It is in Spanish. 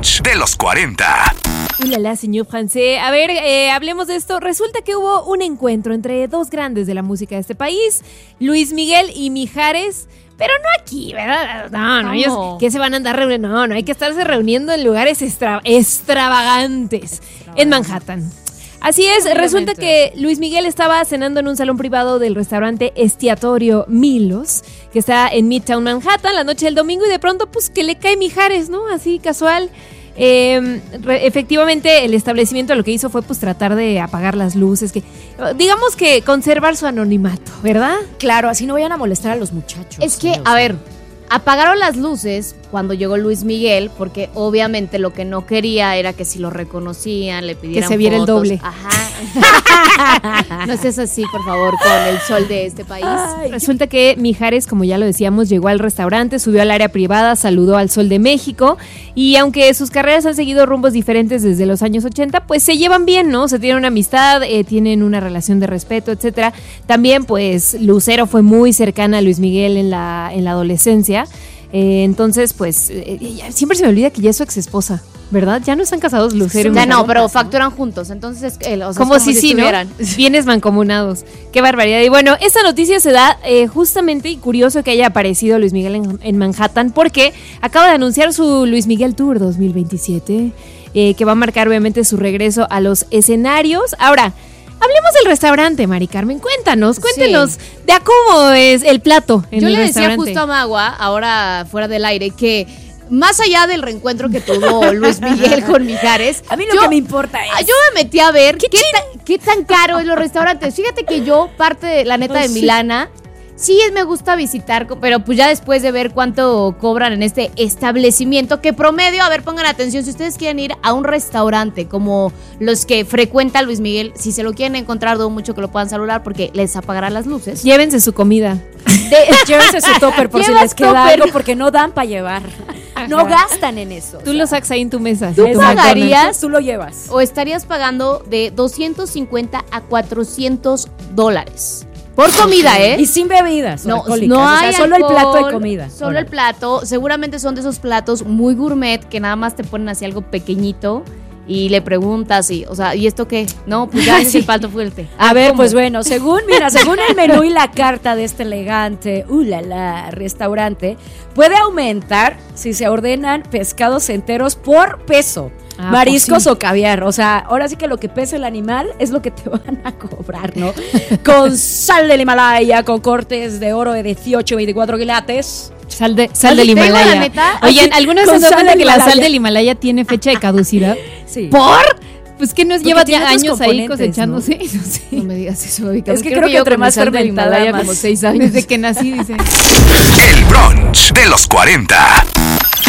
brunch de los 40. Ulala, señor francés. A ver, hablemos de esto. Resulta que hubo un encuentro entre dos grandes de la música de este país, Luis Miguel y Mijares. Pero no aquí, ¿verdad? No, ellos que se van a andar reuniendo. No, hay que estarse reuniendo en lugares extravagantes en Manhattan. Así es, resulta que Luis Miguel estaba cenando en un salón privado del restaurante Estiatorio Milos, que está en Midtown Manhattan, la noche del domingo, y de pronto, pues, que le cae Mijares, ¿no? Así, casual. Efectivamente, el establecimiento lo que hizo fue, pues, tratar de apagar las luces, que digamos que conservar su anonimato, ¿verdad? Claro, así no vayan a molestar a los muchachos. Es que, a ver, apagaron las luces cuando llegó Luis Miguel, porque obviamente lo que no quería era que si lo reconocían, le pidieran que se viera fotos. el doble. Ajá. No seas así, por favor, con el sol de este país. Resulta que Mijares, como ya lo decíamos, llegó al restaurante, subió al área privada, saludó al Sol de México, y aunque sus carreras han seguido rumbos diferentes desde los años 80, pues se llevan bien, ¿no? Se tienen una amistad, tienen una relación de respeto, etcétera. También, pues, Lucero fue muy cercana a Luis Miguel en la adolescencia. Entonces, pues, siempre se me olvida que ya es su exesposa, ¿verdad? Ya no están casados Lucero y Ya Mijares. no, pero facturan juntos, entonces o sea, como si estuvieran. ¿no? Bienes mancomunados. Qué barbaridad. Y bueno, esta noticia se da justamente, y curioso que haya aparecido Luis Miguel en Manhattan, porque acaba de anunciar su Luis Miguel Tour 2027, que va a marcar obviamente su regreso a los escenarios. Ahora, hablemos del restaurante, Mari Carmen. Cuéntenos de a cómo es el plato en Yo el le decía restaurante. justo a Magua, ahora fuera del aire, que más allá del reencuentro que tuvo Luis Miguel con Mijares, A mí lo que me importa es... Yo me metí a ver qué tan caro es los restaurantes. Fíjate que yo, parte de la neta de Milana, sí me gusta visitar, pero pues ya después de ver cuánto cobran en este establecimiento, que promedio, a ver, pongan atención, si ustedes quieren ir a un restaurante como los que frecuenta Luis Miguel, si se lo quieren encontrar, dudo mucho que lo puedan saludar porque les apagarán las luces. Llévense su comida. Llévense su topper por si Llevas les queda topper. algo, porque no dan para llevar. No gastan en eso. Tú lo sacas ahí en tu mesa. ¿Tú en tu pagarías? McDonald's. Tú lo llevas. O estarías pagando de $250 a $400 por comida, ¿eh? Y sin bebidas alcohólicas. No o sea, hay solo alcohol, el plato de comida. Solo Órale. el plato. Seguramente son de esos platos muy gourmet que nada más te ponen así algo pequeñito y le preguntas y, o sea, ¿y esto qué? No, pues ya es el plato fuerte. A ver, ¿cómo? pues bueno, según el menú y la carta de este elegante, restaurante, puede aumentar si se ordenan pescados enteros por peso. Mariscos pues sí. o caviar, o sea, ahora sí que lo que pesa el animal es lo que te van a cobrar, ¿no? Con sal del Himalaya, con cortes de oro de 18, 24 quilates. Sal del Te digo Himalaya. la neta, Oye, ¿alguna vez con se han dado sal cuenta del que la sal Himalaya. del Himalaya tiene fecha de caducidad? Sí. ¿Por? Pues que nos Porque lleva tiene ya otros años ahí componentes, cosechándose. No sé. No me digas eso, Vika. Es que creo que entre más fermentada, Himalaya más. como 6 años. Desde que nací, dice. El brunch de los 40.